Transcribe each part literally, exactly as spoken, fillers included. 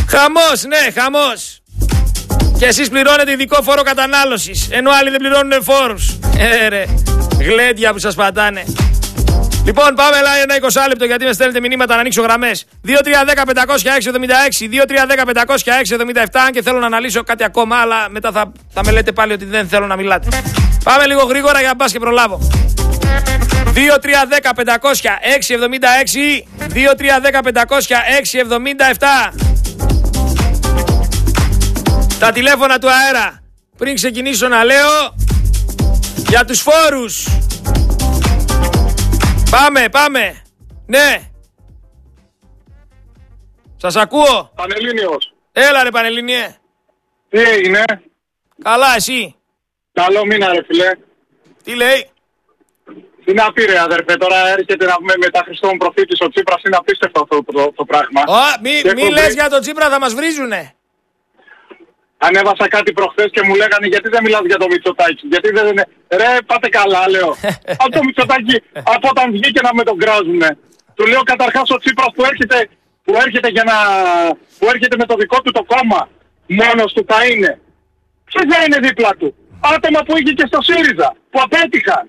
Χαμός, ναι, χαμός. Και εσείς πληρώνετε ειδικό φόρο κατανάλωσης, ενώ άλλοι δεν πληρώνουν φόρους. Ε, ρε, γλέντια που σας πατάνε. Λοιπόν, πάμε live ένα είκοσι λεπτό γιατί με στέλνετε μηνύματα να ανοίξω γραμμές. δύο τρία ένα μηδέν πέντε μηδέν έξι εβδομήντα έξι, δύο τρία ένα μηδέν πέντε μηδέν έξι εβδομήντα επτά. Αν και θέλω να αναλύσω κάτι ακόμα, αλλά μετά θα, θα με λέτε πάλι ότι δεν θέλω να μιλάτε. Πάμε λίγο γρήγορα για να πας και προλάβω. δύο τρία ένα μηδέν πέντε μηδέν έξι εβδομήντα έξι, δύο τρία ένα μηδέν πέντε μηδέν έξι εβδομήντα επτά. Τα τηλέφωνα του αέρα. Πριν ξεκινήσω να λέω για τους φόρους. Πάμε, πάμε. Ναι. Σας ακούω. Πανελλήνιος. Έλα ρε Πανελλήνιε. Τι έγινε? Καλά, εσύ? Καλό μήνα ρε φίλε. Τι λέει? Τι να πει ρε αδερφέ, τώρα έρχεται να πούμε μετά Χριστόν προφήτης ο Τσίπρας, είναι απίστευτο αυτό το, το, το πράγμα. Ω, μη, μη λες για τον Τσίπρα, θα μας βρίζουνε. Ανέβασα κάτι προχθές και μου λέγανε γιατί δεν μιλάς για το Μητσοτάκη. Γιατί δεν είναι. Ρε, πάτε καλά, λέω. Από το Μητσοτάκη, από όταν βγήκε να με τον κράζουνε. Του λέω καταρχάς ο Τσίπρας που έρχεται, που έρχεται, για να, που έρχεται με το δικό του το κόμμα. Μόνος του θα είναι. Ποιος θα είναι δίπλα του? Άτομα που είχε και στο ΣΥΡΙΖΑ, που απέτυχαν.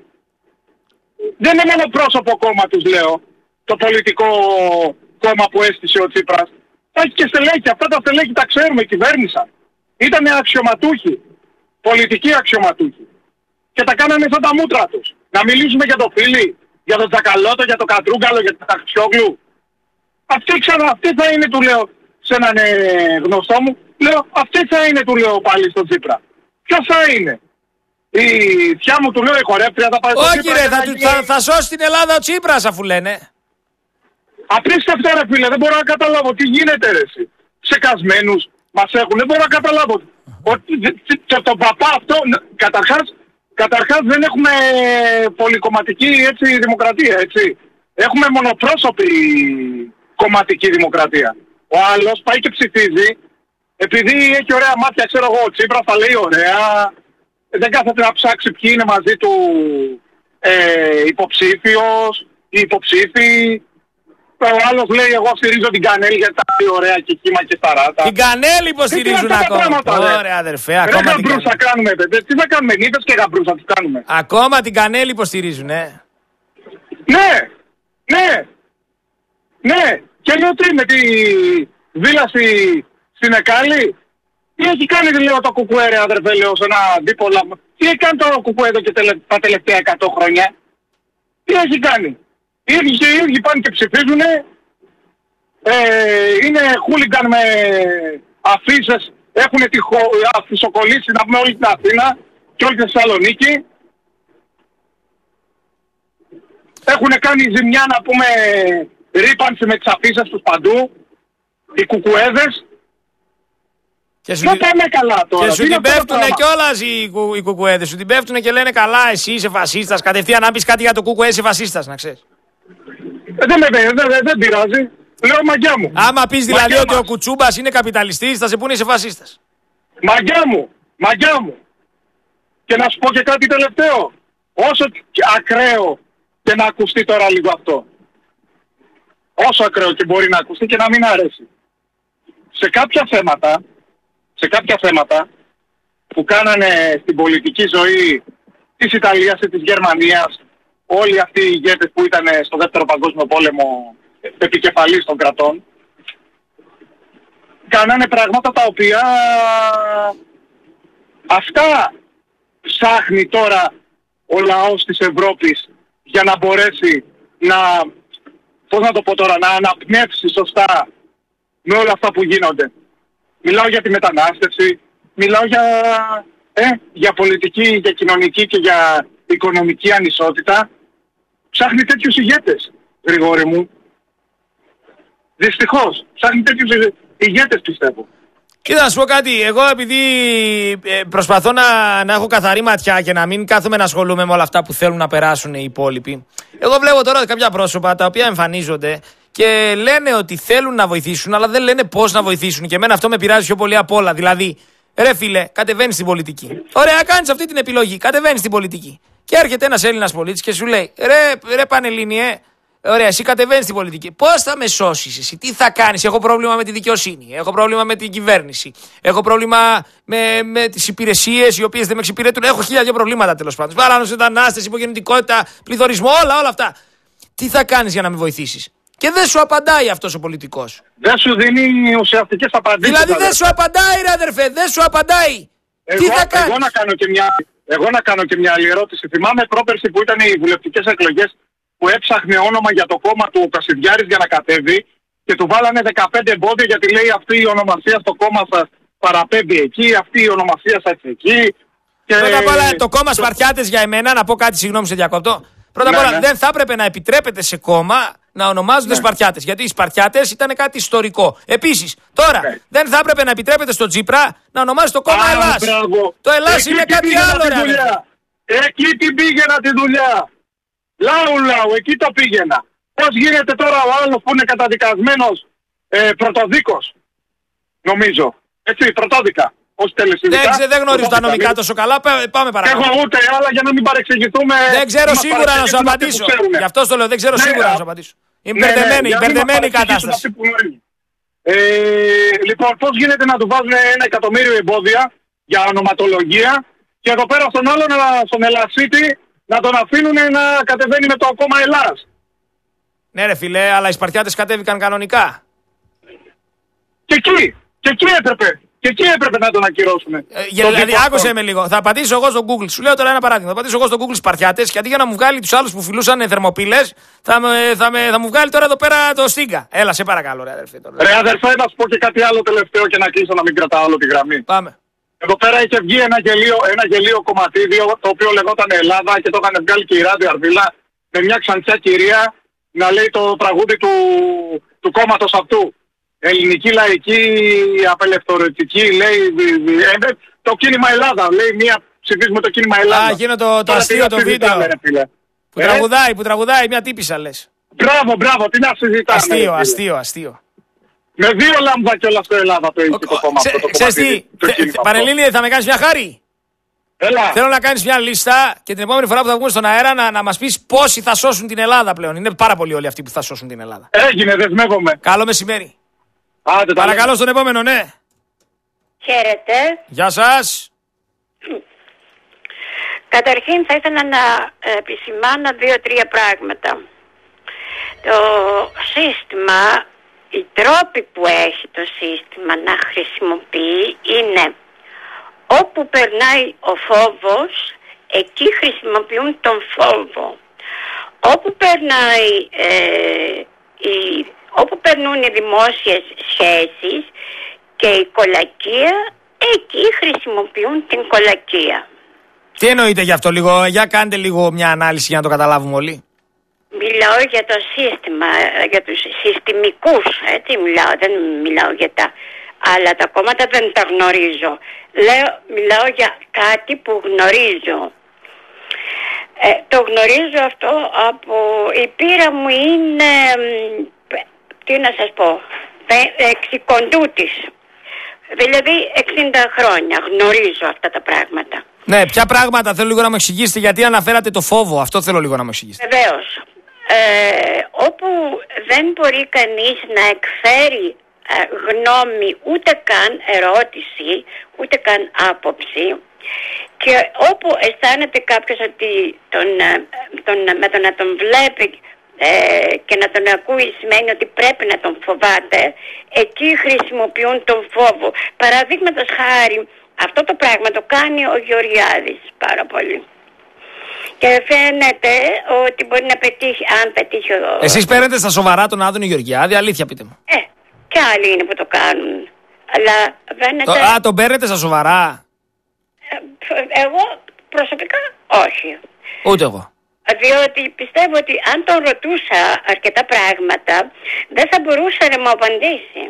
Δεν είναι μόνο πρόσωπο κόμμα τους, λέω. Το πολιτικό κόμμα που έστησε ο Τσίπρας. Έχει και στελέχη. Αυτά τα στελέχη τα ξέρουμε, κυβέρνησαν. Ήτανε αξιωματούχοι, πολιτικοί αξιωματούχοι. Και τα κάνανε σαν τα μούτρα τους. Να μιλήσουμε για το Φίλι, για τον Τζακαλώτο, για τον Κατρούγκαλο, για τον Ταξιόγλου. Αυτοί ξανά, αυτοί θα είναι, του λέω, σε έναν ε, γνωστό μου, λέω, αυτοί θα είναι, του λέω πάλι στον Τσίπρα. Ποιος θα είναι? Η θιά μου, του λέω, η χορεύτρια θα πάει στον Τσίπρα. Όχι ρε, θα, θα, θα, θα σώσει την Ελλάδα ο Τσίπρας αφού λένε. Απίστευτο ρε φίλε, δεν μπορώ να καταλάβω τι γίνεται ρε εσύ. Ψεκασμένους μας έχουν, δεν μπορώ να καταλάβω. Ότι το, το παπά αυτό, καταρχάς, καταρχάς δεν έχουμε πολυκομματική έτσι, δημοκρατία, έτσι. Έχουμε μονοπρόσωπη κομματική δημοκρατία. Ο άλλος πάει και ψηφίζει, επειδή έχει ωραία μάτια, ξέρω εγώ, ο Τσίπρας θα λέει ωραία, δεν κάθεται να ψάξει ποιοι είναι μαζί του ε, υποψήφιος, οι υποψήφοι. Ο άλλος λέει εγώ στηρίζω την Κανέλη γιατί τα πει ωραία και κύμα και σταράτα. Την Κανέλη υποστηρίζουν ακόμα. Ωραία αδερφέ, ακόμα δεν την Κανέλη. Θα κάνουμε, τι θα κάνουμε, νύφες και γαμπρούς θα τους κάνουμε. Ακόμα την Κανέλη υποστηρίζουν, ε. Ναι, ναι, ναι. Και λέω τι με τη βίλα στη, στην Εκάλη. Τι έχει κάνει λέω το κουκουέ ρε αδερφέ, λέω σε ένα δίπολα. Τι έχει κάνει το κουκουέ εδώ και τελε, τα τελευταία εκατό χρόνια? Τι έχει κάνει? Οι ίδιοι και οι ίδιοι πάνε και ψηφίζουνε, ε, είναι χούλιγκαν με αφίσες, έχουν τη αφισοκολλήσει να πούμε όλη την Αθήνα και όλη τη Θεσσαλονίκη. Έχουν κάνει ζημιά να πούμε ρήπανση με τις αφίσες τους παντού, οι κουκουέδες. Και δεν πάμε καλά τώρα. Και σου την πέφτουνε κιόλας οι, κου, οι κουκουέδες, σου την πέφτουνε και λένε καλά εσύ είσαι φασίστας, κατευθείαν να πεις κάτι για το κουκουέ είσαι φασίστας, να ξέρεις. Δεν με δεν, δεν, δεν πειράζει. Λέω μαγιά μου. Άμα πεις δηλαδή μαγιά ότι μας. ο Κουτσούμπας είναι καπιταλιστής, θα σε πούνε είσαι φασίστας. Μαγιά μου. Μαγιά μου. Και να σου πω και κάτι τελευταίο. Όσο ακραίο και να ακουστεί τώρα λίγο αυτό. Όσο ακραίο και μπορεί να ακουστεί και να μην αρέσει. Σε κάποια θέματα, σε κάποια θέματα που κάνανε στην πολιτική ζωή της Ιταλίας και της Γερμανίας, όλοι αυτοί οι ηγέτες που ήταν στο δεύτερο παγκόσμιο πόλεμο επικεφαλής των κρατών, κάνανε πράγματα τα οποία αυτά ψάχνει τώρα ο λαός της Ευρώπης για να μπορέσει να, πώς να το πω τώρα, να αναπνεύσει σωστά με όλα αυτά που γίνονται. Μιλάω για τη μετανάστευση, μιλάω για, ε, για πολιτική, για κοινωνική και για οικονομική ανισότητα. Ψάχνει τέτοιους ηγέτες, Γρηγόρη μου. Δυστυχώς, ψάχνει τέτοιους ηγέτες πιστεύω. Κοίτα να σου πω κάτι, εγώ επειδή προσπαθώ να, να έχω καθαρή ματιά και να μην κάθομαι να ασχολούμαι με όλα αυτά που θέλουν να περάσουν οι υπόλοιποι. Εγώ βλέπω τώρα κάποια πρόσωπα τα οποία εμφανίζονται και λένε ότι θέλουν να βοηθήσουν, αλλά δεν λένε πώς να βοηθήσουν. Και εμένα αυτό με πειράζει πιο πολύ απ' όλα. Δηλαδή, ρε φίλε, κατεβαίνεις στην πολιτική. Ωραία, κάνεις αυτή την επιλογή. Κατεβαίνεις στην πολιτική. Και έρχεται ένας Έλληνας πολίτης και σου λέει: Ρε, ρε Πανελλήνιε, Ωραία, εσύ κατεβαίνεις στην πολιτική. Πώς θα με σώσεις εσύ, τι θα κάνεις? Έχω πρόβλημα με τη δικαιοσύνη, έχω πρόβλημα με την κυβέρνηση, έχω πρόβλημα με, με τις υπηρεσίες οι οποίες δεν με εξυπηρετούν. Έχω χίλια δύο προβλήματα τέλος πάντων. Παράνομη μετανάστευση, υπογεννητικότητα, πληθωρισμό, όλα, όλα αυτά. Τι θα κάνεις για να με βοηθήσεις? Και δεν σου απαντάει αυτός ο πολιτικός. Δεν σου δίνει ουσιαστικές απαντήσεις. Δηλαδή δεν σου απαντάει, ρε αδερφέ, δεν σου απαντάει. Εγώ, τι θα κάνεις? Εγώ να κάνω και μια, εγώ να κάνω και μια άλλη ερώτηση. Θυμάμαι πρόπερση που ήταν οι βουλευτικές εκλογές, που έψαχνε όνομα για το κόμμα του Κασιδιάρης για να κατέβει και του βάλανε δεκαπέντε εμπόδια γιατί λέει αυτή η ονομασία στο κόμμα σας παραπέμπει εκεί, αυτή η ονομασία σας εκεί. Και... Πρώτα απ' όλα το κόμμα Σπαρτιάτες για εμένα, να πω κάτι, συγγνώμη σε διακόπτω. Πρώτα απ' ναι, όλα ναι. δεν θα έπρεπε να επιτρέπεται σε κόμμα να ονομάζονται ναι. Σπαρτιάτες. Γιατί οι Σπαρτιάτες ήταν κάτι ιστορικό. Επίσης, τώρα ναι. δεν θα έπρεπε να επιτρέπεται στο Τσίπρα να ονομάζει το κόμμα Ελλάς. Το Ελλάς είναι κάτι άλλο, ρε. Εκεί την πήγαινα τη δουλειά. Λάου λάου, εκεί το πήγαινα. Πώς γίνεται τώρα ο άλλος που είναι καταδικασμένος ε, πρωτοδίκος, νομίζω. Έτσι, πρωτόδικα. Ως τελεσίδικα. Δεν, δεν γνωρίζω τα νομικά τόσο καλά. Πάμε παρακάτω. Εγώ ούτε, αλλά για να μην παρεξηγηθούμε. Δεν ξέρω σίγουρα να σου απαντήσω. Γι' αυτό το λέω, δεν ξέρω ναι, σίγουρα ναι, να σου απαντήσω. Είναι ναι, μπερδεμένη, ναι, μπερδεμένη η κατάσταση. Ε, λοιπόν, πώς γίνεται να του βάζουν ένα εκατομμύριο εμπόδια για ονοματολογία και εδώ πέρα στον άλλον, στον Ελλασίτη, να τον αφήνουν να κατεβαίνει με το κόμμα Ελλάς. Ναι ρε φίλε, αλλά οι Σπαρτιάτες κατέβηκαν κανονικά. Και εκεί, και εκεί έπρεπε. Και εκεί έπρεπε να τον ακυρώσουμε. Ε, δηλαδή, άκουσε με λίγο. Θα απαντήσω εγώ στο Google. Σου λέω τώρα ένα παράδειγμα. Θα απαντήσω εγώ στο Google Σπαρτιάτες, γιατί για να μου βγάλει τους άλλους που φιλούσαν θερμοπύλες, θα, θα, θα μου βγάλει τώρα εδώ πέρα το Στίγκα. Έλα, σε παρακαλώ, ρε αδερφέ. Τώρα. Ρε αδερφέ, να σου πω και κάτι άλλο τελευταίο και να κλείσω να μην κρατάω όλη τη γραμμή. Πάμε. Εδώ πέρα είχε βγει ένα γελίο, ένα γελίο κομματίδιο, το οποίο λεγόταν Ελλάδα και το είχαν βγάλει και η Ράδιο Αρβίλα, με μια ξανθιά κυρία να λέει το τραγούδι του, του κόμματος αυτού. Ελληνική λαϊκή απελευθερωτική, λέει ε, το κίνημα Ελλάδα. Λέει μία ψηφίζουμε το κίνημα Ελλάδα. Α, εκείνο το, το αστείο το βίντεο. Ρε, που ε? τραγουδάει, που τραγουδάει μια τύπισσα λες. Μπράβο, μπράβο, τι να συζητάμε. Αστείο, αστείο, αστείο. Με δύο λάμδα και όλα στο Ελλάδα το έχει το κόμμα αυτό. Το ξέρεις τι, Πανελλήνιε, θα με κάνεις μια χάρη. Έλα. Θέλω να κάνεις μια λίστα και την επόμενη φορά που θα βγούμε στον αέρα να, να μας πεις πόσοι θα σώσουν την Ελλάδα πλέον. Είναι πάρα πολλοί όλοι αυτοί που θα σώσουν την Ελλάδα. Έγινε, δεσμεύομαι. Καλό μεσημέρι. Άντε, παρακαλώ στον επόμενο, ναι. Χαίρετε. Γεια σας. Καταρχήν θα ήθελα να επισημάνω δύο-τρία πράγματα. Το σύστημα, οι τρόποι που έχει το σύστημα να χρησιμοποιεί είναι όπου περνάει ο φόβος, εκεί χρησιμοποιούν τον φόβο. Όπου περνάει ε, η όπου περνούν οι δημόσιες σχέσεις και η κολακεία, εκεί χρησιμοποιούν την κολακεία. Τι εννοείτε γι' αυτό λίγο, για κάντε λίγο μια ανάλυση για να το καταλάβουμε όλοι. Μιλάω για το σύστημα, για τους συστημικούς, έτσι μιλάω, δεν μιλάω για τα άλλα τα κόμματα, δεν τα γνωρίζω. Λέω, μιλάω για κάτι που γνωρίζω. Ε, το γνωρίζω αυτό από, η πείρα μου είναι... Τι να σας πω, εξικοντούτης. Δηλαδή εξήντα χρόνια γνωρίζω αυτά τα πράγματα. Ναι, ποια πράγματα θέλω λίγο να μου εξηγήσετε, γιατί αναφέρατε το φόβο, αυτό θέλω λίγο να μου εξηγήσετε. Βεβαίως. Ε, όπου δεν μπορεί κανείς να εκφέρει ε, γνώμη, ούτε καν ερώτηση, ούτε καν άποψη, και όπου αισθάνεται κάποιος ότι τον, τον, με το να τον βλέπει Ε, και να τον ακούει σημαίνει ότι πρέπει να τον φοβάται, εκεί χρησιμοποιούν τον φόβο. Παραδείγματος χάρη, αυτό το πράγμα το κάνει ο Γεωργιάδης πάρα πολύ. Και φαίνεται ότι μπορεί να πετύχει, αν πετύχει ο... Εσείς παίρνετε στα σοβαρά τον Άδωνη Γεωργιάδη, αλήθεια πείτε μου. Ε, και άλλοι είναι που το κάνουν. Αλλά φαίνεται... Το, α, τον παίρνετε στα σοβαρά. Ε, εγώ προσωπικά όχι. Ούτε εγώ. Διότι πιστεύω ότι αν τον ρωτούσα αρκετά πράγματα δεν θα μπορούσε να μου απαντήσει.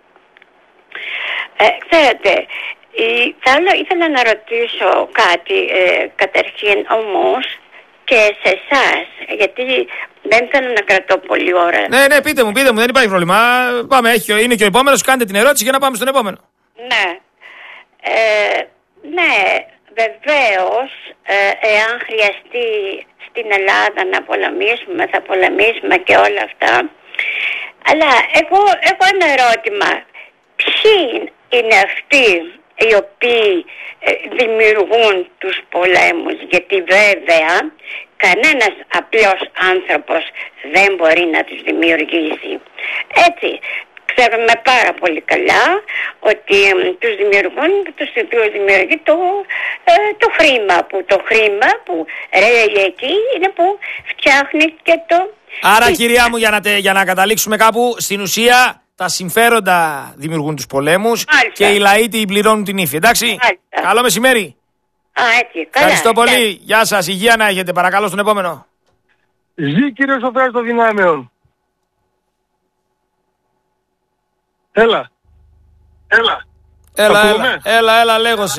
Ε, ξέρετε, η, θέλω, ήθελα να ρωτήσω κάτι ε, καταρχήν όμως και σε εσάς, γιατί δεν θέλω να κρατώ πολλή ώρα. Ναι, ναι, πείτε μου, πείτε μου, δεν υπάρχει πρόβλημα. Πάμε, έχει, είναι και ο επόμενος, κάντε την ερώτηση για να πάμε στον επόμενο. Ναι, ε, ναι, βεβαίως, ε, εάν χρειαστεί στην Ελλάδα να πολεμήσουμε, θα πολεμήσουμε και όλα αυτά. Αλλά εγώ έχω ένα ερώτημα. Ποιοι είναι αυτοί οι οποίοι ε, δημιουργούν τους πολέμους? Γιατί βέβαια κανένας απλός άνθρωπος δεν μπορεί να τους δημιουργήσει. Έτσι, ξέρουμε πάρα πολύ καλά ότι ε, τους δημιουργούν, τους, τους δημιουργεί το, ε, το χρήμα, που το χρήμα που ρέει εκεί είναι που φτιάχνει και το... Άρα κυρία μου, για να, τε, για να καταλήξουμε κάπου, στην ουσία τα συμφέροντα δημιουργούν τους πολέμους. Μάλιστα. Και οι λαοί την πληρώνουν την ύφη, εντάξει. Μάλιστα. Καλό μεσημέρι. Α, έτσι, καλά. Ευχαριστώ πολύ. Yeah. Γεια σας, υγεία να έχετε. Παρακαλώ στον επόμενο. Ζει κύριος Σοφράς των Δυνάμεων. Έλα. Έλα. Έλα, έλα, έλα, έλα, λέγωσε.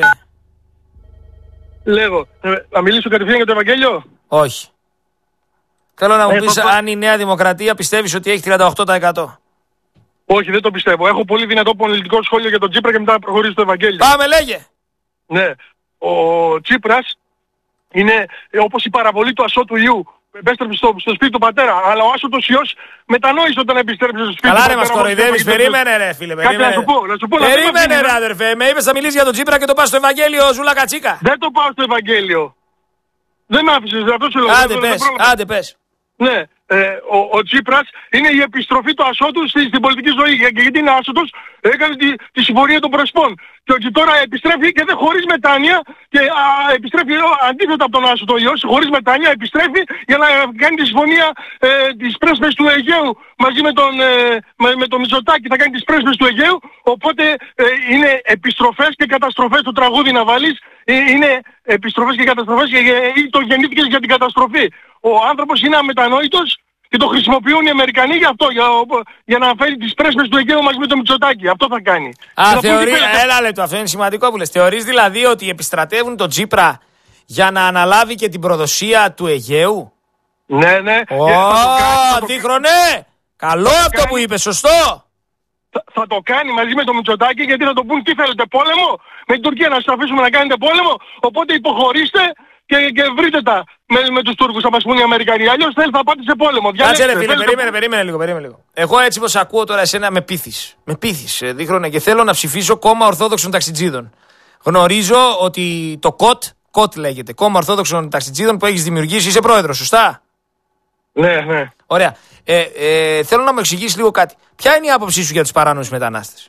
Λέγω. Ε, να μιλήσω κατευθείαν για το Ευαγγέλιο. Όχι. Θέλω να μου ε, πεις το... αν η Νέα Δημοκρατία πιστεύεις ότι έχει τριάντα οκτώ τοις εκατό. Όχι, δεν το πιστεύω. Έχω πολύ δυνατό πολιτικό σχόλιο για τον Τσίπρα και μετά να προχωρήσω στο Ευαγγέλιο. Πάμε, λέγε. Ναι. Ο Τσίπρας είναι όπως η παραβολή του ασώτου ιού. Επέστρεψε στο, στο σπίτι του πατέρα. Αλλά ο άσωτος ιός μετανόησε όταν επιστρέψε στο σπίτι. Καλά, του ρε, πατέρα. Καλά, ρε, μας κοροϊδεύεις. Περίμενε, ρε, φίλε. Κάτι να σου πω. Να σου πω περίμενε, ρε, αδερφέ. Με είπες να μιλήσεις για τον Τσίπρα και το πας στο Ευαγγέλιο, Ζούλα Κατσίκα. Δεν το πάω στο Ευαγγέλιο. Δεν μ' άφησες. Αυτό σου λέω. Άντε πες, άντε πες. Ναι. Ε, ο, ο Τσίπρας είναι η επιστροφή του ασώτου στη, στην πολιτική ζωή. Και γιατί είναι άσωτος, έκανε τη, τη συμφωνία των Πρεσπών. Και ότι τώρα επιστρέφει και δεν χωρίς μετάνοια και α, επιστρέφει αντίθετα από τον άσωτο ιός, χωρίς μετάνοια επιστρέφει για να κάνει τη συμφωνία ε, της πρέσβες του Αιγαίου μαζί με τον, ε, με, με τον Μητσοτάκη, θα κάνει τις πρέσβες του Αιγαίου. Οπότε ε, είναι επιστροφές και καταστροφές, το τραγούδι να βάλεις, ε, είναι επιστροφές και καταστροφές και, ή το γεννήθηκες για την καταστροφή. Ο άνθρωπος είναι αμετανόητος και το χρησιμοποιούν οι Αμερικανοί για αυτό, για, για να φέρει τις πρέσβες του Αιγαίου μαζί με το Μητσοτάκη. Αυτό θα κάνει. Α, θεωρεί, έλα λεπτό, αυτό είναι σημαντικό που λες. Θεωρείς δηλαδή ότι επιστρατεύουν τον Τσίπρα για να αναλάβει και την προδοσία του Αιγαίου? Ναι, ναι. Ω, αντίχρονε! Καλό αυτό που είπες, σωστό! Θα, θα το κάνει μαζί με το Μητσοτάκη, γιατί θα το πούν τι θέλετε, πόλεμο? Με την Τουρκία να σας αφήσουμε να κάνετε πόλεμο? Οπότε υποχωρήστε και, και βρείτε τα με, με τους Τούρκους, θα μας πούν οι Αμερικανοί. Αλλιώς θέλει θα πάτε σε πόλεμο. Κάτσε ρε φίλε, περίμενε, περίμενε λίγο, περίμενε λίγο. Εγώ έτσι πως ακούω τώρα εσένα με πείθεις. Με πείθεις, ε, δείχρονα, και θέλω να ψηφίσω κόμμα Ορθόδοξων Ταξιτζίδων. Γνωρίζω ότι το ΚΟΤ, ΚΟΤ λέγεται, κόμμα Ορθόδοξων Ταξιτζίδων που έχεις δημιουργήσει, είσαι πρόεδρος, σωστά? Ναι, ναι. Ωραία. Ε, ε, θέλω να μου εξηγήσεις λίγο κάτι. Ποια είναι η άποψή σου για τους παράνομους μετανάστες?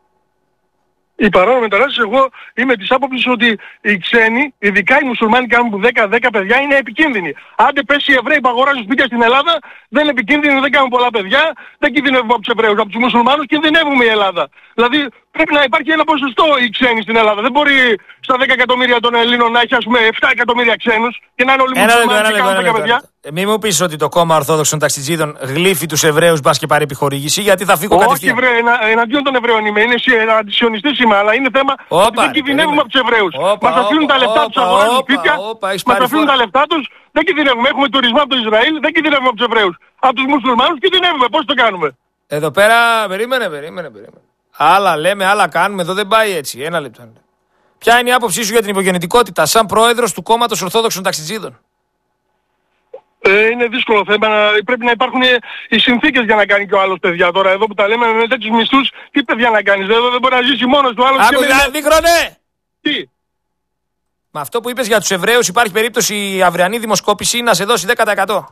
Οι παράνομοι μετανάστες, εγώ είμαι της άποψης ότι οι ξένοι, ειδικά οι μουσουλμάνοι κάνουν δέκα δέκα παιδιά, είναι επικίνδυνοι. Άντε πέσει οι Εβραίοι που αγοράζουν σπίτια στην Ελλάδα, δεν είναι επικίνδυνοι, δεν κάνουν πολλά παιδιά, δεν κινδυνεύουμε από τους Εβραίους. Από τους μουσουλμάνους κινδυνεύουμε η Ελλάδα. Δηλαδή πρέπει να υπάρχει ένα ποσοστό οι ξένοι στην Ελλάδα. Δεν μπορεί στα δέκα εκατομμύρια των Ελλήνων να έχει ας πούμε επτά εκατομμύρια ξένους και να είναι όλοι μουσουλμάνοι και κάνουν δέκα παιδιά. Μην μου πεις ότι το κόμμα Ορθόδοξων Ταξιτζίδων γλύφει τους Εβραίους μπας και πάρει επιχορήγηση, γιατί θα φύγω κατευθείαν. Όχι, βρε, ενα, εναντίον των Εβραίων είμαι. Είναι αντισιωνιστής είμαι, αλλά είναι θέμα Όπα, ότι δεν κινδυνεύουμε από τους Εβραίους. Μας αφήνουν τα λεφτά τους, αγοράζουν σπίτια, μας αφήνουν τα λεφτά τους, δεν κινδυνεύουμε. Έχουμε τουρισμό από το Ισραήλ, δεν κινδυνεύουμε από τους Εβραίους. Από τους μουσουλμάνους κινδυνεύουμε. Πώς το κάνουμε? Εδώ πέρα, περίμενε, περίμενε, περίμενε. Άλλα λέμε, άλλα κάνουμε. Εδώ δεν πάει έτσι. Ένα λεπτό. Ποια είναι η άποψή σου για την υπογεννητικότητα σαν πρόεδρος του κόμματος Ορθόδοξων Ταξιτζίδων? Ε, είναι δύσκολο θέμα. Πρέπει να υπάρχουν οι συνθήκες για να κάνει και ο άλλος παιδιά. Τώρα εδώ που τα λέμε με τέτοιους μισθούς, τι παιδιά να κάνεις? Εδώ δεν μπορεί να ζήσει μόνος του. Άλλος Άκου, δηλαδή, δείχρονε! Τι? Με αυτό που είπες για τους Εβραίους υπάρχει περίπτωση η αυριανή δημοσκόπηση να σε δώσει δέκα τοις εκατό.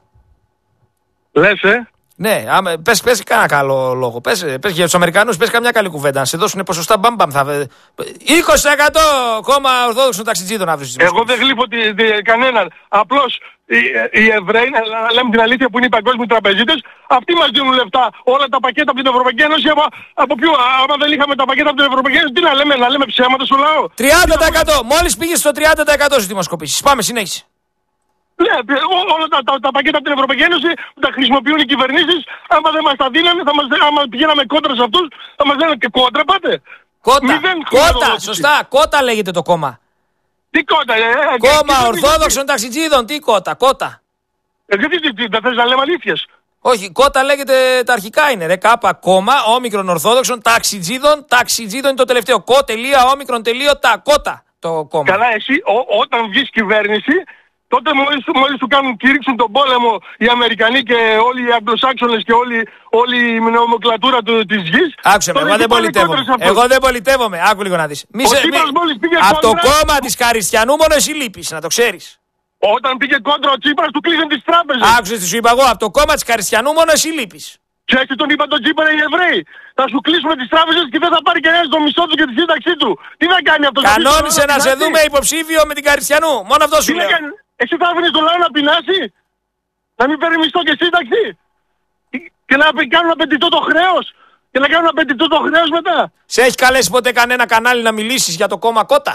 Λες, ε? Ναι, άμα, πες, πες κανένα καλό λόγο. Πες, πες για τους Αμερικανούς, πες καμιά καλή κουβέντα. Να σε δώσουν ποσοστά μπαμπαμ. Θα... είκοσι τοις εκατό κόμμα Ορθόδοξων Ταξιτζίδων αύριο. Εγώ δεν γλύφω τη, τη, κανέναν. Απλώς οι, οι Εβραίοι, να λέμε την αλήθεια που είναι οι παγκόσμιοι τραπεζίτες, αυτοί μας δίνουν λεφτά. Όλα τα πακέτα από την Ευρωπαϊκή Ένωση, από, από ποιο, άμα δεν είχαμε τα πακέτα από την Ευρωπαϊκή Ένωση, τι να λέμε, να λέμε ψέματα στο λαό? τριάντα τοις εκατό. Μόλις πήγες στο τριάντα τοις εκατό στις δημοσκοπήσεις. Πάμε, συνέχισε. Ναι, όλα τα, τα, τα πακέτα από την Ευρωπαϊκή Ένωση τα χρησιμοποιούν οι κυβερνήσεις. Άμα δεν μας τα δίνανε, θα μας, άμα πηγαίναμε κόντρα σε αυτούς, θα μας λένε και κόντρα πάτε. Κότα, κότα, σωστά, κότα λέγεται το κόμμα. Τι κότα, ε, κόμμα ε, Ορθόδοξων Ταξιτζίδων, τι κότα, κότα. Ε, γιατί δεν θες να λέμε αλήθειες? Όχι, κότα λέγεται, τα αρχικά είναι, ρε, κάπα, κόμμα, όμικρον Ορθόδοξων Ταξιτζίδων, Ταξιτζίδων είναι το τελευταίο, κο, τελεία, όμικρον, τελείο, τα, κότα. το κόμμα. Καλά, εσύ ό, όταν βγεις κυβέρνηση, τότε μόλις, μόλις του κάνουν κήρυξουν τον πόλεμο οι Αμερικανοί και όλοι οι Αγγλοσάξονες και όλη, όλη η νομοκλατούρα του, της γης. Άκουσε με, εγώ δεν πολιτεύομαι. Εγώ δεν πολιτεύομαι. Άκου λίγο να δεις. Μη σε, μη... Από το κόμμα της Καριστιανού μόνο εσύ λείπεις, να το ξέρεις. Όταν πήγε κόντρα ο Τσίπρας του κλείσαν τις τράπεζες. Άκουσες τι σου είπα εγώ. Από το κόμμα της Καριστιανού μόνο εσύ λείπεις. Και έτσι τον είπα τον Τσίπρα οι Εβραίοι. Θα σου κλείσουμε τις τράπεζες και δεν θα πάρει κανένας το μισθό του και τη σύνταξή του. Τι θα κάνει αυτό? Κανόνισε να σε δούμε υποψήφιο με την Καριστιανού. Μόνο αυτό σου λέω. Εσύ θα άφηνες τον λαό να πεινάσει? Να μην παίρνει μισθό και σύνταξη? Και να κάνουν απαιτητό το χρέος? Και να κάνουν απαιτητό το χρέος μετά? Σε έχει καλέσει ποτέ κανένα κανάλι να μιλήσεις για το κόμμα Κότα?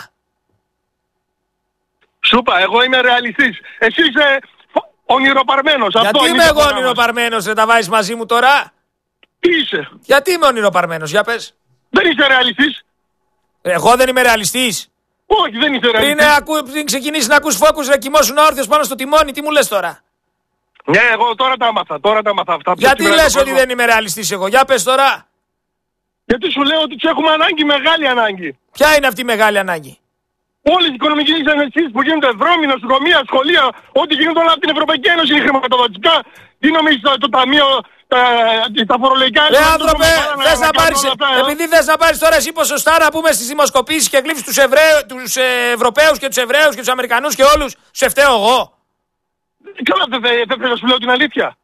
Σούπα, εγώ είμαι ρεαλιστής. Εσύ είσαι ονειροπαρμένος. Γιατί αυτό είμαι εγώ ονειροπαρμένος, ρε, τα βάζεις μαζί μου τώρα? Τι είσαι? Γιατί είμαι ονειροπαρμένος, για πες. Δεν είσαι ρεαλιστής. Εγώ δεν είμαι ρεαλιστής. Όχι, δεν είσαι ρεαλιστής. Πριν, ακού, πριν ξεκινήσεις να ακούς φόκους, ρε, κοιμώσουν όρθιος πάνω στο τιμόνι, τι μου λες τώρα? Ναι, εγώ τώρα τα άμαθα, τώρα τα άμαθα αυτά. Γιατί λες ότι δεν είμαι ρεαλιστής εγώ, για πες τώρα. Γιατί σου λέω ότι τους έχουμε ανάγκη, μεγάλη ανάγκη. Ποια είναι αυτή η μεγάλη ανάγκη? Όλες οι οικονομικές ενισχύσεις που γίνονται, δρόμοι, νοσοκομεία, σχολεία, ό,τι γίνονται όλα από την Ευρωπαϊκή Ένωση είναι χρηματοδοτικά. Τι νομίζεις το, το ταμείο, τα, τα φορολογικά... Ρε άνθρωπε, θες να, να πάρεις, αυτά, επειδή θες να πάρεις τώρα εσύ ποσοστά να πούμε στις δημοσκοπήσεις και γλύψεις τους, Εβραίου, τους ε, Ευρωπαίους και τους Εβραίους και τους Αμερικανούς και όλους, σε φταίω εγώ. Καλά, δεν θε, θε, να σου λέω την αλήθεια.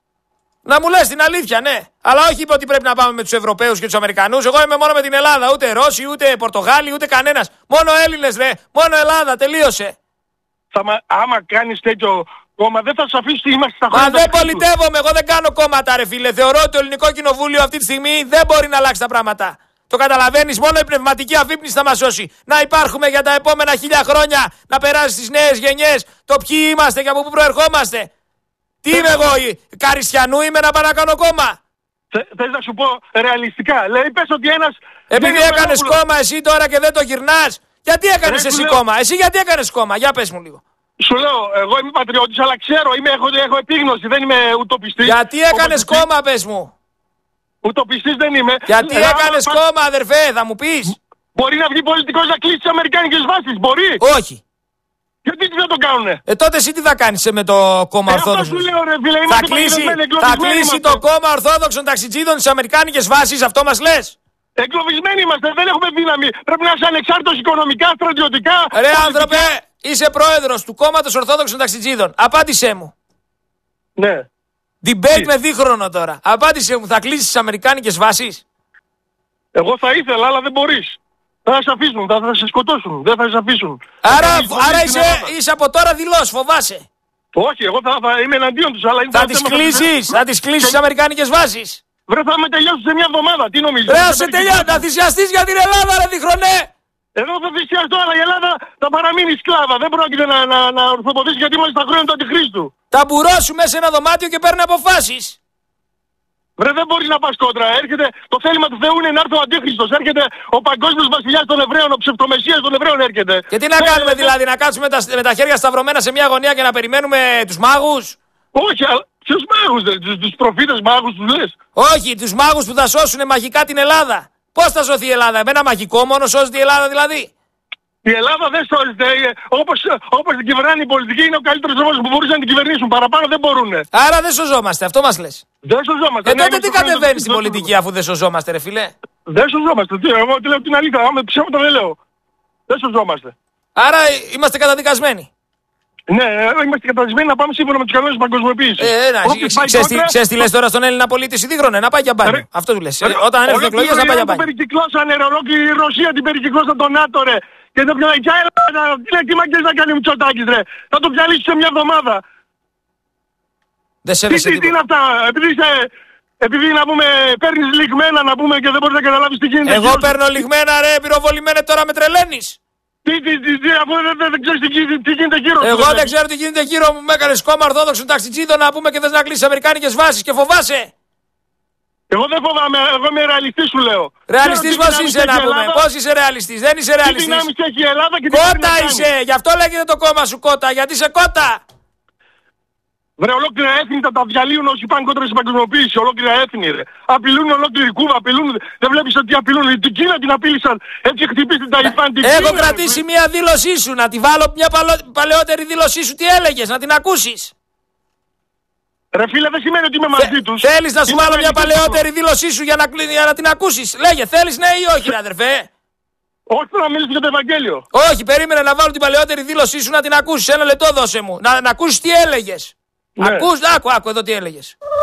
Να μου λες την αλήθεια, ναι. Αλλά όχι είπε ότι πρέπει να πάμε με τους Ευρωπαίους και τους Αμερικανούς. Εγώ είμαι μόνο με την Ελλάδα. Ούτε Ρώσοι, ούτε Πορτογάλοι, ούτε κανένας. Μόνο Έλληνες, ρε. Μόνο Ελλάδα. Τελείωσε. Θα, μα, άμα κάνεις τέτοιο κόμμα, δεν θα σου αφήσεις ότι είμαστε στα χρόνια. Μα δεν πολιτεύομαι. Εγώ δεν κάνω κόμματα, ρε φίλε. Θεωρώ ότι το Ελληνικό Κοινοβούλιο αυτή τη στιγμή δεν μπορεί να αλλάξει τα πράγματα. Το καταλαβαίνεις, μόνο η πνευματική αφύπνιση θα μας σώσει. Να υπάρχουμε για τα επόμενα χίλια χρόνια, να περάσει στις νέες γενιές το ποιοι είμαστε και από πού προερχόμαστε. Τι είμαι εγώ, η Καριστιανού είμαι να πάω να κάνω κόμμα? Θες να σου πω ρεαλιστικά. Λέει, πες ότι ένας... Επειδή έκανες κόμμα εσύ τώρα και δεν το γυρνάς. Γιατί έκανες εσύ λέω... κόμμα? Εσύ γιατί έκανες κόμμα? Για πες μου λίγο. Σου λέω, εγώ είμαι πατριώτης, αλλά ξέρω, είμαι, έχω, έχω επίγνωση, δεν είμαι ουτοπιστής. Γιατί έκανες κόμμα, πες μου? Ουτοπιστής δεν είμαι. Γιατί ε, έκανες πα... κόμμα, αδερφέ, θα μου πεις? Μπορεί να βγει πολιτικός να κλείσει τις αμερικάνικες βάσεις, μπορεί? Όχι. Γιατί τι θα το κάνουνε? Ε, τότε εσύ τι θα κάνεις με το κόμμα ε, Ορθόδοξο? Λέω, ρε, φίλε, θα κλείσει, θα κλείσει το κόμμα Ορθόδοξων ταξιτζίδων στις αμερικάνικες βάσεις, αυτό μας λες? Εγκλωβισμένοι είμαστε, δεν έχουμε δύναμη. Πρέπει να είσαι ανεξάρτητος οικονομικά, στρατιωτικά. Ρε πολιτικά. Άνθρωπε, είσαι πρόεδρος του κόμματος Ορθόδοξων ταξιτζίδων. Απάντησέ μου. Ναι. Debate με δίχρονο τώρα. Απάντησέ μου, θα κλείσεις τις αμερικάνικες βάσεις? Εγώ θα ήθελα, αλλά δεν μπορείς. Θα σε αφήσουν, θα, θα σε σκοτώσουν, δεν θα σε αφήσουν. Άρα, άρα είσαι, είσαι από τώρα δηλός, φοβάσαι? Όχι, εγώ θα, θα είμαι εναντίον τους, αλλά... Θα τις κλείσεις, θα τις κλείσεις τις αμερικάνικες βάσεις? Βρε, θα με τελειώσουν σε μια εβδομάδα, τι νομίζεις? Ρε, σε τελειώσει, θα θυσιαστείς για την Ελλάδα, ρε διχρονέ! Εδώ θα θυσιαστώ, αλλά η Ελλάδα θα παραμείνει σκλάβα. Δεν πρόκειται να, να, να ορθοποδήσει γιατί είμαστε στα χρόνια του Αντιχρίστου. Τα μπουρώσου μέσα σε ένα δωμάτιο και παίρνει αποφάσεις. Βρε, δεν μπορείς να πας κόντρα. Έρχεται το θέλημα του Θεού είναι να έρθει ο Αντίχριστος. Έρχεται ο παγκόσμιος βασιλιάς των Εβραίων, ο ψευτομεσσίας των Εβραίων έρχεται. Και τι να Φέ, κάνουμε δηλαδή, να κάτσουμε με τα, με τα χέρια σταυρωμένα σε μια γωνία και να περιμένουμε τους μάγους? Όχι, αλλά ποιους μάγους, τους, τους προφήτες μάγους τους λες? Όχι, τους μάγους που θα σώσουν μαγικά την Ελλάδα. Πώς θα σωθεί η Ελλάδα, με ένα μαγικό μόνο σώζεται η Ελλάδα δηλαδή? Η Ελλάδα δεν σώζεται. Όπως, όπως την κυβερνάνε οι πολιτικοί, είναι ο καλύτερος τρόπος που μπορούσαν να την κυβερνήσουν. Παραπάνω δεν μπορούν. Άρα δεν σωζόμαστε, αυτό μας λες? Δεν σωζόμαστε. Ε, τότε τι κατεβαίνει στην πολιτική αφού δεν σωζόμαστε, ρε φίλε? Δεν σωζόμαστε. Τι, εγώ τι λέω την αλήθεια. Άμα ψέματα δεν λέω. Δεν σωζόμαστε. Άρα είμαστε καταδικασμένοι. Ναι, είμαστε καταδικασμένοι να πάμε σύμφωνα με τους κανόνες παγκοσμιοποίησης. Ε, να, ξέρεις τι λες τώρα στον Έλληνα πολίτη Σιδίγρονε, να πάει για μπάνιο. Αυτό του λες. Όταν έρθουν εκλογές να πάει για μπάνιο. Την περικυκλώσανε, ρε, ολόκληρη η Ρωσία την περικυκλώσαν τον ΝΑΤΟ, ρε. Και το πιάνει κι άλλα, τι μαγκές να κάνει ο Μητσοτάκης, ρε. Θα το πιαλίσει σε μια εβδομάδα. Δεν σέβεσαι τίποτα. Τι είναι αυτά, επειδή είσαι... Επειδή να πούμε παίρνεις λιγμένα να πούμε και δεν μπορείς να καταλάβεις τι γίνεται. Εγώ παίρνω λιγμένα, ρε, πυροβολημένα, τώρα με τρελαίνεις. Τι, τι, τι, τι, αφού δεν, δεν, δεν ξέρεις τι, τι γίνεται γύρω. Εγώ δεν ξέρω τι γίνεται γύρω μου. Με έκανες κόμμα Ορθόδοξων ταξιτζίδων να πούμε και θες να κλείσεις αμερικάνικες βάσεις και φοβάσαι. Εγώ δεν φοβάμαι, εγώ είμαι ρεαλιστής σου λέω. Ρεαλιστής πώς είσαι να πούμε, πώς είσαι ρεαλιστής, δεν είσαι ρεαλιστής. Τι δυνάμεις έχει η Ελλάδα και τι κότα είσαι, γι' αυτό λέγεται το κόμμα σου κότα, γιατί είσαι κότα. Βρε, ολόκληρα έθνη τα, τα διαλύουν όσοι πάνε κόντρα στην παγκοσμιοποίηση. Ολόκληρα έθνη, ρε. Απειλούν ολόκληρη Κούβα, απειλούν. Δεν βλέπεις ότι απειλούν. Την Κίνα την απείλησαν. Έτσι χτυπήσει την Ταϊφάν. Την Έχω Κίνα, κρατήσει ρε. μια δήλωσή σου. Να τη βάλω μια παλο... παλαιότερη δήλωσή σου. Τι έλεγες, να την ακούσεις. Ρε φίλε, δεν σημαίνει ότι είμαι μαζί τους. Θέλεις να σου Είμαι βάλω μια μαζί τους. παλαιότερη δήλωσή σου για να, κλει- για να την ακούσεις. Λέγε, θέλεις ναι ή όχι, ρε αδερφέ. Όχι να μιλήσεις για το Ευαγγέλιο. Όχι, περίμενε να βάλω την παλαιότερη δήλωσή σου να την ακούσεις. Ένα λεπτό δώσε μου. Να, να ακούσεις τι έλεγες. Ναι. Ακούς, άκου, άκου εδώ τι έλεγες.